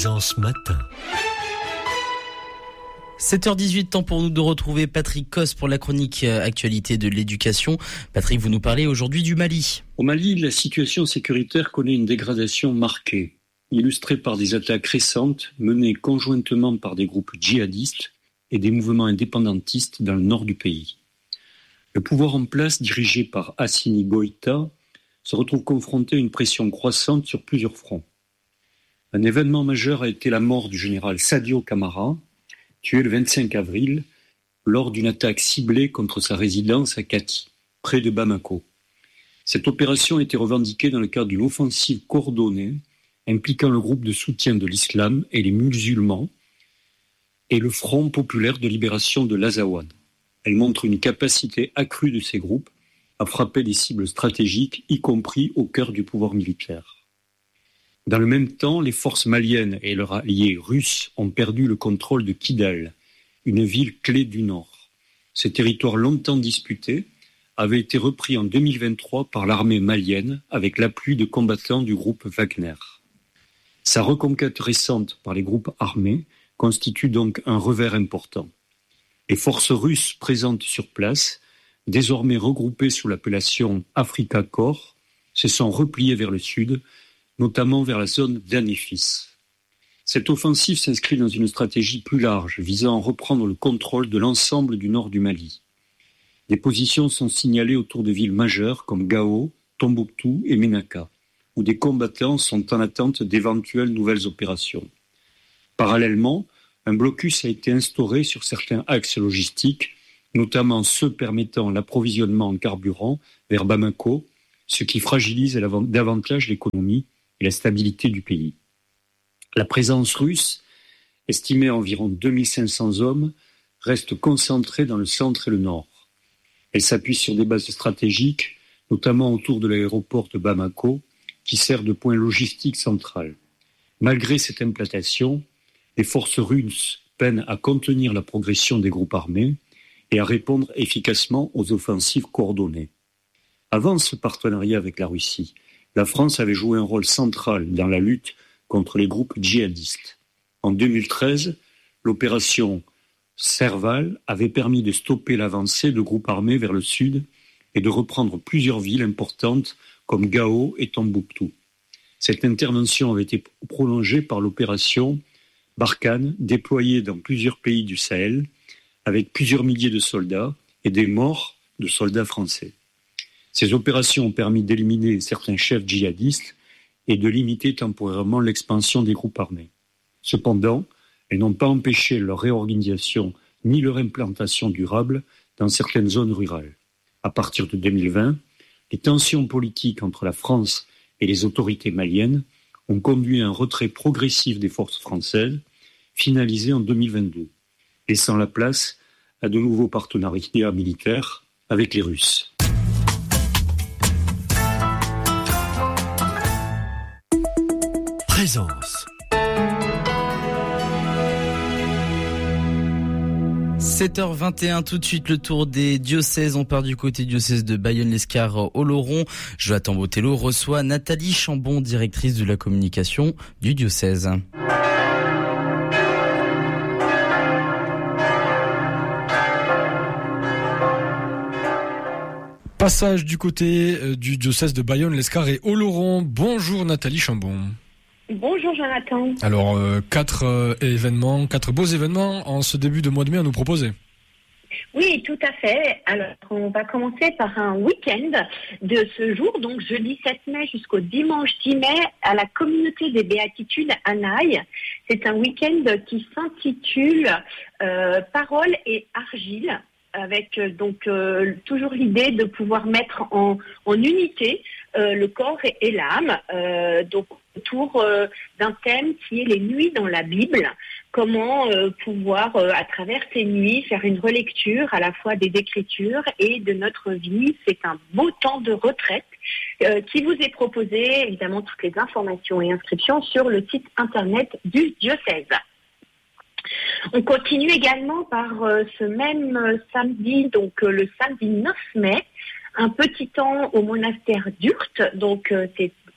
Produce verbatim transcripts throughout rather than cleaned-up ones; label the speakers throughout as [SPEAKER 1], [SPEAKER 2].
[SPEAKER 1] Présence Matin.
[SPEAKER 2] sept heures dix-huit, temps pour nous de retrouver Patrick Cos pour la chronique actualité de l'éducation. Patrick, vous nous parlez aujourd'hui du Mali.
[SPEAKER 3] Au Mali, la situation sécuritaire connaît une dégradation marquée, illustrée par des attaques récentes menées conjointement par des groupes djihadistes et des mouvements indépendantistes dans le nord du pays. Le pouvoir en place, dirigé par Assimi Goïta, se retrouve confronté à une pression croissante sur plusieurs fronts. Un événement majeur a été la mort du général Sadio Camara, tué le vingt-cinq avril lors d'une attaque ciblée contre sa résidence à Kati, près de Bamako. Cette opération a été revendiquée dans le cadre d'une offensive coordonnée impliquant le groupe de soutien de l'islam et les musulmans et le Front populaire de libération de l'Azawad. Elle montre une capacité accrue de ces groupes à frapper des cibles stratégiques, y compris au cœur du pouvoir militaire. Dans le même temps, les forces maliennes et leurs alliés russes ont perdu le contrôle de Kidal, une ville clé du nord. Ce territoire longtemps disputé avait été repris en deux mille vingt-trois par l'armée malienne avec l'appui de combattants du groupe Wagner. Sa reconquête récente par les groupes armés constitue donc un revers important. Les forces russes présentes sur place, désormais regroupées sous l'appellation Afrika Korps, se sont repliées vers le sud, notamment vers la zone d'Anéfis. Cette offensive s'inscrit dans une stratégie plus large, visant à reprendre le contrôle de l'ensemble du nord du Mali. Des positions sont signalées autour de villes majeures comme Gao, Tombouctou et Ménaka, où des combattants sont en attente d'éventuelles nouvelles opérations. Parallèlement, un blocus a été instauré sur certains axes logistiques, notamment ceux permettant l'approvisionnement en carburant vers Bamako, ce qui fragilise davantage l'économie et la stabilité du pays. La présence russe, estimée à environ deux mille cinq cents hommes, reste concentrée dans le centre et le nord. Elle s'appuie sur des bases stratégiques, notamment autour de l'aéroport de Bamako, qui sert de point logistique central. Malgré cette implantation, les forces russes peinent à contenir la progression des groupes armés et à répondre efficacement aux offensives coordonnées. Avant ce partenariat avec la Russie, la France avait joué un rôle central dans la lutte contre les groupes djihadistes. En deux mille treize, l'opération Serval avait permis de stopper l'avancée de groupes armés vers le sud et de reprendre plusieurs villes importantes comme Gao et Tombouctou. Cette intervention avait été prolongée par l'opération Barkhane, déployée dans plusieurs pays du Sahel, avec plusieurs milliers de soldats et des morts de soldats français. Ces opérations ont permis d'éliminer certains chefs djihadistes et de limiter temporairement l'expansion des groupes armés. Cependant, elles n'ont pas empêché leur réorganisation ni leur implantation durable dans certaines zones rurales. À partir de deux mille vingt, les tensions politiques entre la France et les autorités maliennes ont conduit à un retrait progressif des forces françaises, finalisé en deux mille vingt-deux, laissant la place à de nouveaux partenariats militaires avec les Russes.
[SPEAKER 1] Présence.
[SPEAKER 2] sept heures vingt et un, tout de suite le tour des diocèses. On part du côté diocèse de Bayonne-l'Escar-Oloron. Jonathan Botello reçoit Nathalie Chambon, directrice de la communication du diocèse.
[SPEAKER 4] Passage du côté euh, du diocèse de Bayonne-l'Escar et Oloron. Bonjour Nathalie Chambon.
[SPEAKER 5] Bonjour Jonathan.
[SPEAKER 4] Alors, euh, quatre euh, événements, quatre beaux événements en ce début de mois de mai à nous proposer.
[SPEAKER 5] Oui, tout à fait. Alors, on va commencer par un week-end de ce jour, donc jeudi sept mai jusqu'au dimanche dix mai, à la communauté des béatitudes à Naï. C'est un week-end qui s'intitule euh, Parole et argile, avec euh, donc euh, toujours l'idée de pouvoir mettre en, en unité euh, le corps et, et l'âme, euh, donc autour euh, d'un thème qui est les nuits dans la Bible. Comment euh, pouvoir, euh, à travers ces nuits, faire une relecture à la fois des Écritures et de notre vie. C'est un beau temps de retraite euh, qui vous est proposé. Évidemment, toutes les informations et inscriptions sur le site internet du diocèse. On continue également par euh, ce même euh, samedi, donc euh, le samedi neuf mai, un petit temps au monastère d'Urt. Donc euh, c'est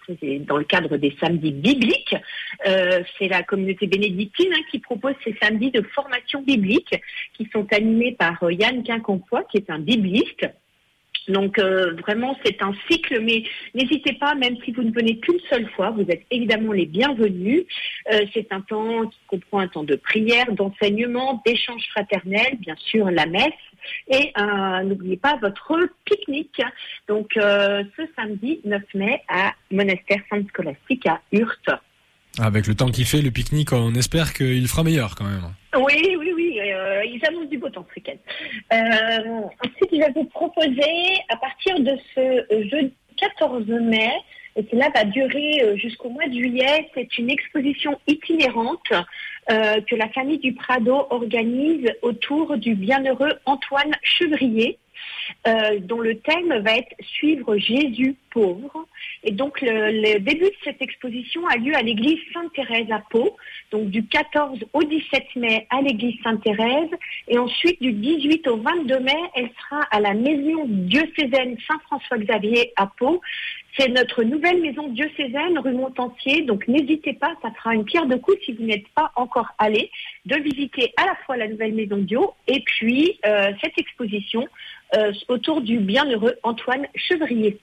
[SPEAKER 5] c'est dans le cadre des samedis bibliques. Euh, c'est la communauté bénédictine hein, qui propose ces samedis de formation biblique qui sont animés par euh, Yann Quincampoix, qui est un bibliste. Donc euh, vraiment c'est un cycle, mais n'hésitez pas, même si vous ne venez qu'une seule fois, vous êtes évidemment les bienvenus. Euh, c'est un temps qui comprend un temps de prière, d'enseignement, d'échange fraternel, bien sûr la messe, et euh, n'oubliez pas votre pique-nique. Donc euh, ce samedi neuf mai à Monastère Sainte-Scolastique à Hurte.
[SPEAKER 4] Avec le temps qu'il fait, le pique-nique, on espère qu'il fera meilleur quand même.
[SPEAKER 5] Oui, oui, oui, euh, ils annoncent du beau temps ce week-end. Euh, ensuite, je vais vous proposer, à partir de ce jeudi quatorze mai, et cela va durer jusqu'au mois de juillet, c'est une exposition itinérante euh, que la famille du Prado organise autour du bienheureux Antoine Chevrier, euh, dont le thème va être « Suivre Jésus pauvre ». Et donc, le, le début de cette exposition a lieu à l'église Sainte-Thérèse à Pau, donc du quatorze au dix-sept mai à l'église Sainte-Thérèse, et ensuite du dix-huit au vingt-deux mai, elle sera à la maison diocésaine Saint-François-Xavier à Pau. C'est notre nouvelle maison diocésaine rue Montancier, donc n'hésitez pas, ça fera une pierre de coups si vous n'êtes pas encore allé, de visiter à la fois la nouvelle maison Dio et puis euh, cette exposition euh, autour du bienheureux Antoine Chevrier.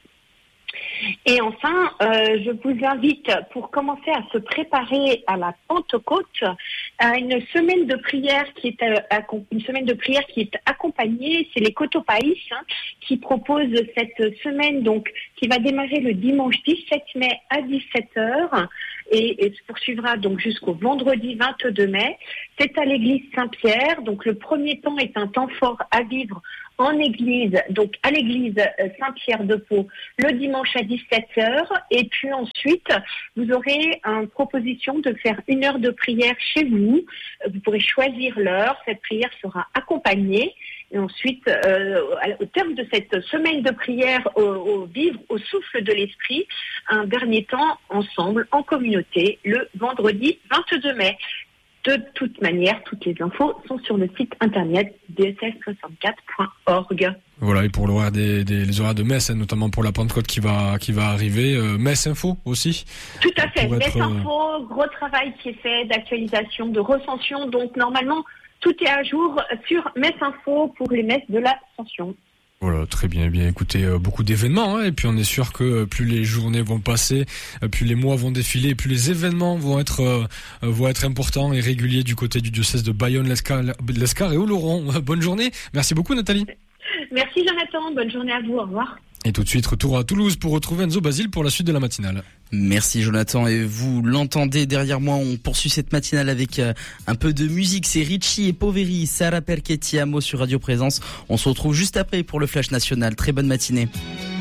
[SPEAKER 5] Et enfin, euh, je vous invite, pour commencer à se préparer à la Pentecôte, à une semaine de prière qui est euh, une semaine de prière qui est accompagnée. C'est les Cotopaïs hein, qui proposent cette semaine, donc qui va démarrer le dimanche dix-sept mai à dix-sept heures et, et se poursuivra donc jusqu'au vendredi vingt-deux mai. C'est à l'église Saint-Pierre. Donc le premier temps est un temps fort à vivre en église, donc à l'église Saint-Pierre de Pau, le dimanche à dix-sept heures. Et puis ensuite, vous aurez une proposition de faire une heure de prière chez vous. Vous pourrez choisir l'heure. Cette prière sera accompagnée. Et ensuite, euh, au terme de cette semaine de prière, au, au vivre au souffle de l'esprit, un dernier temps ensemble, en communauté, le vendredi vingt-deux mai. De toute manière, toutes les infos sont sur le site internet diocèse soixante-quatre point org.
[SPEAKER 4] Voilà, et pour l'horaire des, des les horaires de messe, hein, notamment pour la Pentecôte qui va qui va arriver, euh, Messe Info aussi.
[SPEAKER 5] Tout à fait, Messe
[SPEAKER 4] être,
[SPEAKER 5] Info, euh... gros travail qui est fait d'actualisation, de recension. Donc normalement, tout est à jour sur Messe Info pour les messes de l'Ascension.
[SPEAKER 4] Voilà, très bien. Eh bien, écoutez, euh, beaucoup d'événements, hein, et puis on est sûr que euh, plus les journées vont passer, euh, plus les mois vont défiler, plus les événements vont être euh, vont être importants et réguliers du côté du diocèse de Bayonne, l'Escar, l'Escar et Oloron. Bonne journée. Merci beaucoup, Nathalie.
[SPEAKER 5] Merci, Jonathan. Bonne journée à vous. Au revoir.
[SPEAKER 4] Et tout de suite, retour à Toulouse pour retrouver Enzo Basile pour la suite de la matinale.
[SPEAKER 2] Merci Jonathan, et vous l'entendez derrière moi, on poursuit cette matinale avec euh, un peu de musique. C'est Ricci et Poveri, Sara Perché Ti Amo sur Radio Présence. On se retrouve juste après pour le Flash National. Très bonne matinée.